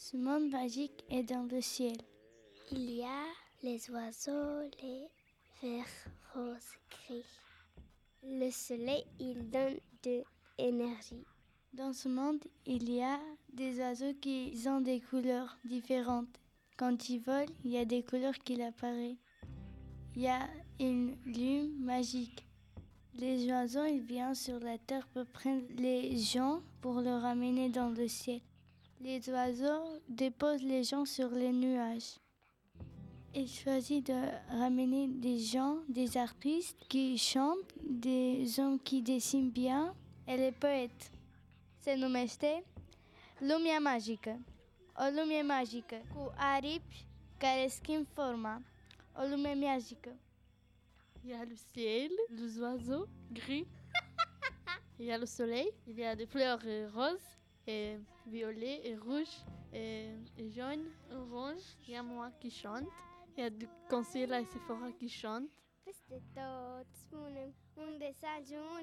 Ce monde magique est dans le ciel. Il y a les oiseaux, les vers roses gris. Le soleil, il donne de l'énergie. Dans ce monde, il y a des oiseaux qui ont des couleurs différentes. Quand ils volent, il y a des couleurs qui apparaissent. Il y a une lune magique. Les oiseaux, ils viennent sur la terre pour prendre les gens pour les ramener dans le ciel. Les oiseaux déposent les gens sur les nuages. Ils choisissent de ramener des gens, des artistes qui chantent, des hommes qui dessinent bien et les poètes. Se numește Lumea Magică. O lume magică cu aripi care schimb forma. O lume magică. Il y a le ciel, les oiseaux gris. Il y a le soleil. Il y a des fleurs roses, et violet, et rouge, et jaune, et orange. Il y a moi qui chante. Il y a du Conceala et Sephora qui chantent. Peste tot spunem unde să ajungem.